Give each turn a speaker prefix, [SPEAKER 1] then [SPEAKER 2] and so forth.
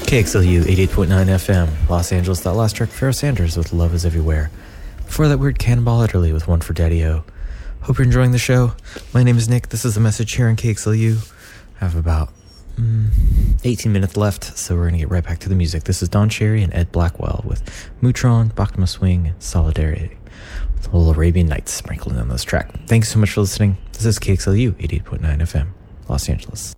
[SPEAKER 1] KXLU 88.9 FM, Los Angeles. That last track, Pharoah Sanders with Love Is Everywhere. Before that, weird Cannonball Adderley with One for Daddy-O. Hope you're enjoying the show. My name is Nick. This is The Message here on KXLU. I have about 18 minutes left, so we're going to get right back to the music. This is Don Cherry and Ed Blackwell with Mutron, Bachma Swing, and Solidarity. With a little Arabian Nights sprinkled in on this track. Thanks so much for listening. This is KXLU 88.9 FM, Los Angeles.